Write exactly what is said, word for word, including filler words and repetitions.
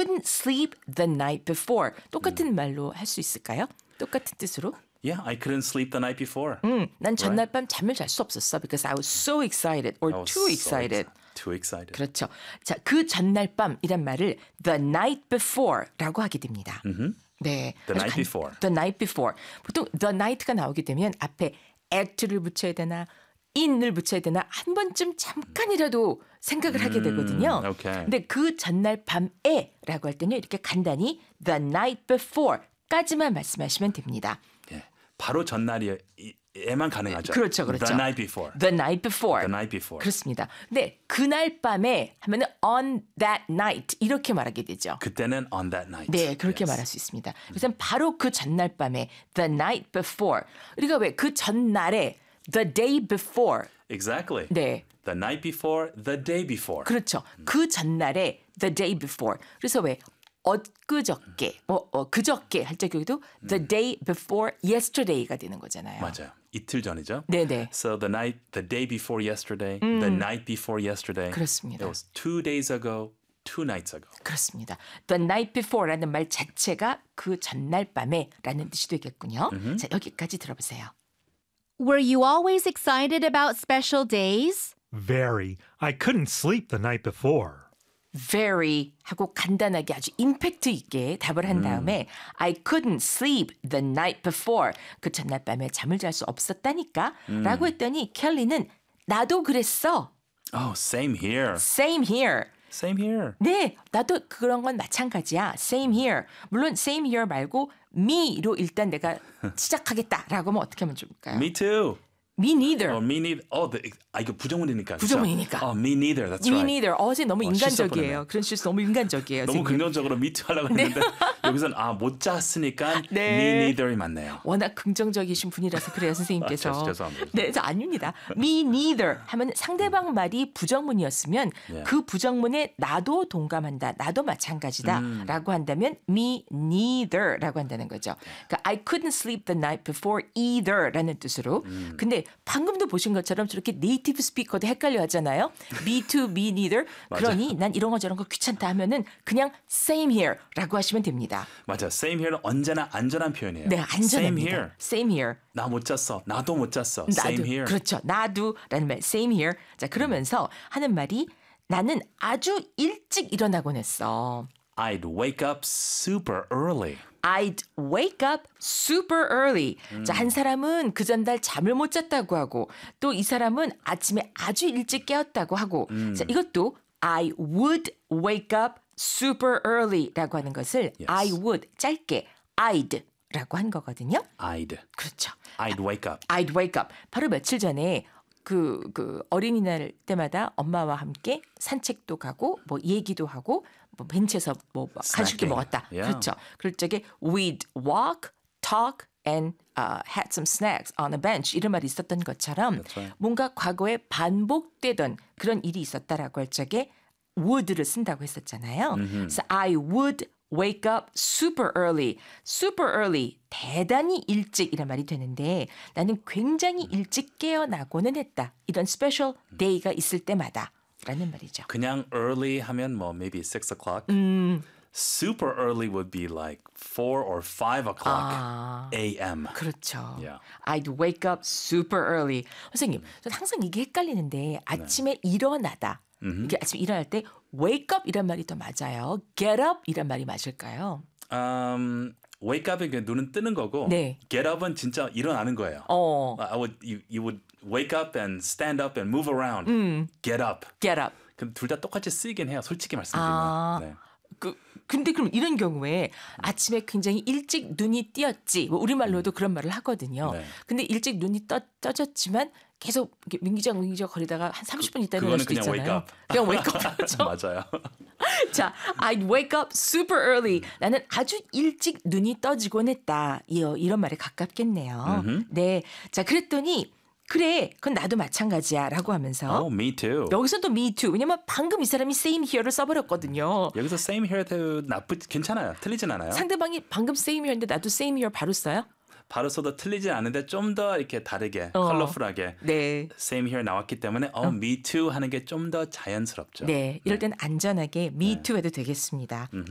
couldn't sleep the night before. 똑같은 말로 할 수 있을까요? 똑같은 뜻으로? Yeah, I couldn't sleep the night before. 음, 난 전날 밤 잠을 잘 수 없었어. Because I was so excited or I was too so excited. ex- too excited. 그렇죠. 자, 그 전날 밤이란 말을 the night before라고 하게 됩니다. Mm-hmm. 네. The night before. The night before. 보통 the night가 나오게 되면 앞에 at를 붙여야 되나 in을 붙여야 되나 한 번쯤 잠깐이라도 생각을 하게 되거든요. 음, okay. 근데 그 전날 밤에라고 할 때는 이렇게 간단히 the night before까지만 말씀하시면 됩니다. 예, 바로 전날에만 가능하죠. 그렇죠, 그렇죠. The night before. The night before. The night before. 그렇습니다. 근데 그날 밤에 하면은 on that night 이렇게 말하게 되죠. 그때는 on that night. 네, 그렇게 yes. 말할 수 있습니다. 그래서 바로 그 전날 밤에 the night before. 우리가 왜 그 전날에 the day before. Exactly. 네. The night before, the day before. 그렇죠. 그 전날에 the day before. 그래서 왜 엊그저께, 뭐 어, 그저께 할 적에도 the day before yesterday가 되는 거잖아요. 맞아요. 이틀 전이죠. 네네. So the night, the day before yesterday, the night before yesterday. 그렇습니다. It was two days ago, two nights ago. 그렇습니다. The night before라는 말 자체가 그 전날 밤에라는 뜻이 되겠군요. Mm-hmm. 자, 여기까지 들어보세요. Were you always excited about special days? Very. I couldn't sleep the night before. Very 하고 간단하게 아주 임팩트 있게 답을 한 다음에 I couldn't sleep the night before. 그 전날 밤에 잠을 잘 수 없었다니까 라고 했더니 켈리는 나도 그랬어. Oh, same here. Same here. Same here. 네, 나도 그런 건 마찬가지야. Same here. 물론 same here 말고 me로 일단 내가 시작하겠다라고 하면 어떻게 하면 좋을까요? Me too. Me neither. Oh, me neither. Oh, the, 아 이거 부정문이니까. 그렇죠? 부정문이니까. Oh, me neither. That's Me right. neither. 어제 너무 어, 인간적이에요. 그런 실수 너무 인간적이에요. 너무 선생님. 긍정적으로 me too 하려고 했는데 여기서는 아, 못 짰으니까 네. me neither이 맞네요. 워낙 긍정적이신 분이라서 그래요, 선생님께서. 아, 죄송합니다. 네, 저 아닙니다. Me neither 하면 상대방 말이 부정문이었으면 네. 그 부정문에 나도 동감한다, 나도 마찬가지다라고 한다면 me neither라고 한다는 거죠. 그러니까 I couldn't sleep the night before either라는 뜻으로. 근데 방금도 보신 것처럼 저렇게 네이티브 스피커도 헷갈려 하잖아요. Me too, me neither. 그러니 난 이런 거 저런 거 귀찮다 하면은 그냥 same here라고 하시면 됩니다. 맞아. Same here는 언제나 안전한 표현이에요. 네, Same 안전합니다. here. Same here. 나 못 잤어. 나도 못 잤어. 나도, Same here. 그렇죠. 나도라는 말 same here. 자, 그러면서 하는 말이 나는 아주 일찍 일어나곤 했어. I'd wake up super early. I'd wake up super early. 음. 자, 한 사람은 그 전날 잠을 못 잤다고 하고 또 이 사람은 아침에 아주 일찍 깨었다고 하고 음. 자, 이것도 I would wake up super early라고 하는 것을 Yes. I would 짧게 I'd 라고 한 거거든요. I'd. 그렇죠. I'd wake up. I'd wake up. 바로 며칠 전에 그, 그 어린이날 때마다 엄마와 함께 산책도 가고 뭐 얘기도 하고 뭐 벤치에서 뭐 간식도 Snacking. 먹었다. Yeah. 그렇죠. 그럴 적에 we'd walk, talk and uh, had some snacks on a bench 이런 말이 있었던 것처럼 That's right. 뭔가 과거에 반복되던 그런 일이 있었다라고 할 적에 would를 쓴다고 했었잖아요. 그래서 I would wake up super early. super early. 대단히 일찍 이란 말이 되는데 나는 굉장히 일찍 깨어나고는 했다. 이런 special day가 있을 때마다 라는 말이죠. 그냥 early 하면 뭐 maybe six o'clock. 음. Super early would be like four or five o'clock 아. a.m. 그렇죠. Yeah. I'd wake up super early. 선생님, 전 항상 이게 헷갈리는데 아침에 일어나다. 이게 아침에 일어날 때 wake up 이란 말이 더 맞아요. get up 이란 말이 맞을까요? Um, wake up은 그 눈은 뜨는 거고 네. get up은 진짜 일어나는 거예요. 어, I would you, you would wake up and stand up and move around. Get up. get up. 그럼 둘 다 똑같이 쓰이긴 해요. 솔직히 말씀드리면. 아. 네. 그 근데 그럼 이런 경우에 아침에 굉장히 일찍 눈이 띄었지. 뭐 우리말로도 그런 말을 하거든요. 네. 근데 일찍 눈이 떠, 떠졌지만 계속 이렇게 민기적 민기적 거리다가 한 삼십 분 있다 일어날 그거는 수도 그냥 있잖아요. wake up. 그냥 wake up 하죠. 맞아요. 자, I'd wake up super early. 나는 아주 일찍 눈이 떠지곤 했다. 이, 이런 말에 가깝겠네요. 네. 자, 그랬더니 그래, 그건 나도 마찬가지야 라고 하면서 Oh, me too. 여기서도 me too. 왜냐면 방금 이 사람이 same here를 써버렸거든요. 여기서 same here도 나쁘 괜찮아요. 틀리진 않아요. 상대방이 방금 same here인데 나도 same here 바로 써요? 바로 써도 틀리지 않은데 좀 더 이렇게 다르게 어. 컬러풀하게 네. same here 나왔기 때문에 어, me too 하는 게 좀 더 자연스럽죠. 네. 이럴 땐 안전하게 me too 해도 되겠습니다.